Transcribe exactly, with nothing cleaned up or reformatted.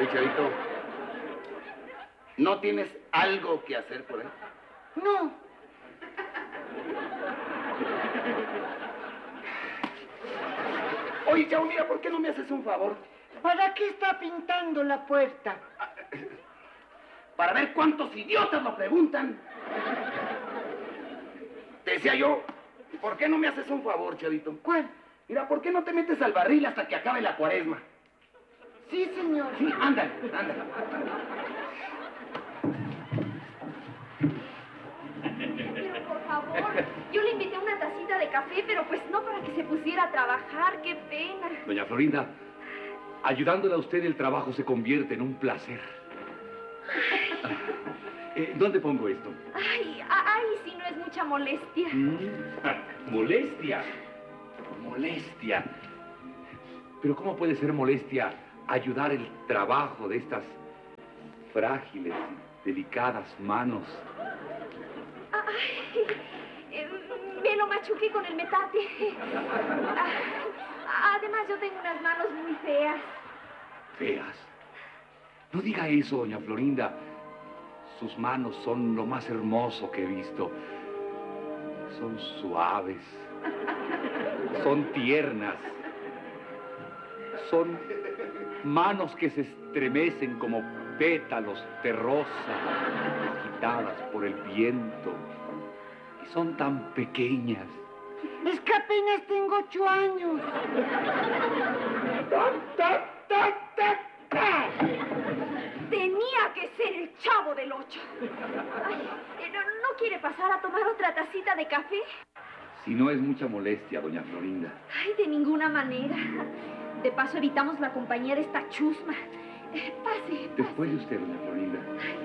Oye, Chavito, ¿no tienes algo que hacer por ahí? No. Oye, Chavo, mira, ¿por qué no me haces un favor? ¿Para qué está pintando la puerta? Para ver cuántos idiotas lo preguntan. Te decía yo, ¿por qué no me haces un favor, Chavito? ¿Cuál? Mira, ¿por qué no te metes al barril hasta que acabe la cuaresma? Sí, señor. Sí, ándale, ándale. Pero por favor, yo le invité una tacita de café, pero pues no para que se pusiera a trabajar, qué pena. Doña Florinda, ayudándole a usted el trabajo se convierte en un placer. Eh, ¿Dónde pongo esto? Ay, ay, si no es mucha molestia. Mm, molestia. Molestia. Pero ¿cómo puede ser molestia ayudar el trabajo de estas frágiles y delicadas manos? Ay, eh, me lo machuqué con el metate. Ah, además, yo tengo unas manos muy feas. ¿Feas? No diga eso, doña Florinda. Sus manos son lo más hermoso que he visto. Son suaves. Son tiernas. Son manos que se estremecen como pétalos de rosa, agitadas por el viento. Y son tan pequeñas. Es que apenas tengo ocho años. Tenía que ser el Chavo del Ocho. Ay, eh, ¿no, ¿no quiere pasar a tomar otra tacita de café? Si no es mucha molestia, doña Florinda. Ay, de ninguna manera. De paso, evitamos la compañía de esta chusma. Eh, pase, pase. Después de usted, doña Florinda.